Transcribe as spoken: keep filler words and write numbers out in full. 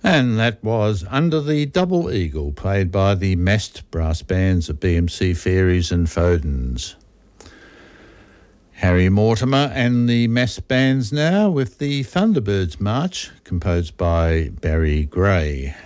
And that was Under the Double Eagle, played by the massed brass bands of B M C Fairies and Fodens. Harry Mortimer and the mass bands now with the Thunderbirds March, composed by Barry Gray.